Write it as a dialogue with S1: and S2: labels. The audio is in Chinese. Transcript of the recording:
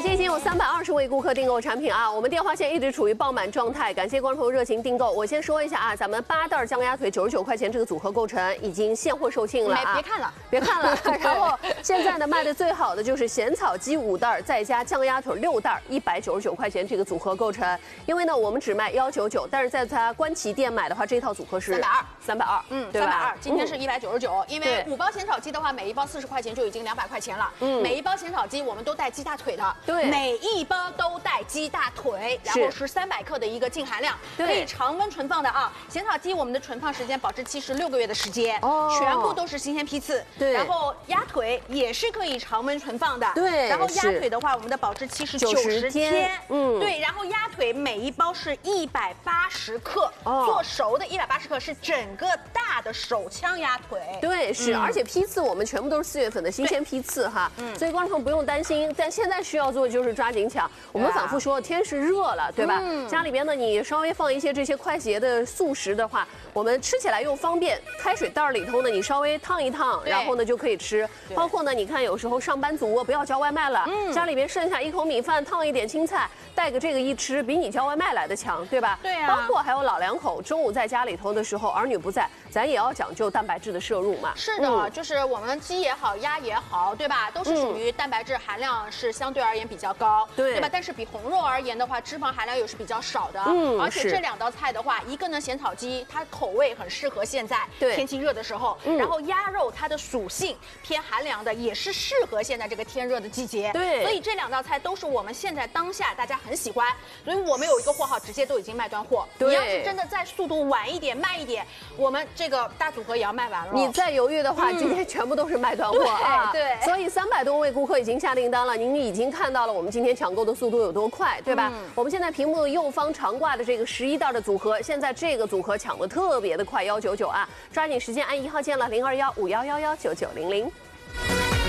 S1: 现已经有320位顾客订购产品啊，我们电话线一直处于爆满状态，感谢观众朋友热情订购。我先说一下啊，咱们8袋酱鸭腿99块钱这个组合构成已经现货售罄了啊，别看了。然后现在呢卖的最好的就是咸草鸡5袋，再加酱鸭腿6袋，199块钱这个组合构成。因为呢我们只卖199，但是在它官旗店买的话，这一套组合是320，对吧
S2: ？320，今天是199，因为5包咸炒鸡的话，每一包40块钱就已经200块钱了。每一包咸炒鸡我们都带鸡大腿的，
S1: 对，
S2: 每一包都带鸡大腿，然后是300克的一个净含量，可以常温存放的啊。咸炒鸡我们的存放时间保质期是6个月的时间，全部都是新鲜批次。
S1: 对，
S2: 然后鸭腿也是可以常温存放的，
S1: 对。
S2: 然后鸭腿的话，我们的保质期是90天，对。然后鸭腿每一包是180克，做熟的180克是整个大的手枪鸭腿。
S1: 对，是，而且批次我们全部都是4月份的新鲜批次哈，所以观众朋友不用担心。但现在需要做的就是抓紧抢。我们反复说，天是热了，对吧？家里边呢，你稍微放一些这些快捷的速食的话，我们吃起来又方便。开水袋里头呢，你稍微烫一烫，然后呢就可以吃。包括呢，你看有时候上班族不要叫外卖了，家里边剩下1口米饭，烫一点青菜，带个这个一吃，比你叫外卖来的强，对吧？
S2: 对啊。
S1: 包括还有老两口中午在家里头的时候，儿女不在，咱也要讲究蛋白质的摄入嘛。
S2: 是的，就是我们鸡也好，鸭也好，对吧？都是属于蛋白质含量是相对而言比较高，对吧？但是比红肉而言的话，脂肪含量又是比较少的。而且这2道菜的话，一个呢咸炒鸡，它口味很适合现在天气热的时候，然后鸭肉它的属性偏寒凉的，也是适合现在这个天热的季节。对，所以这2道菜都是我们现在当下大家很喜欢，所以我们有一个货号直接都已经卖断货。你要是真的再速度晚一点、慢一点，我们这个大组合也要卖完了。
S1: 你再犹豫的话，今天全部都是卖断货啊！对，所以300多位顾客已经下订单了，您已经看到了我们今天抢购的速度有多快，对吧？我们现在屏幕右方常挂的这个11袋的组合，现在这个组合抢的特别的快，199啊！抓紧时间按1号键了，0215111990。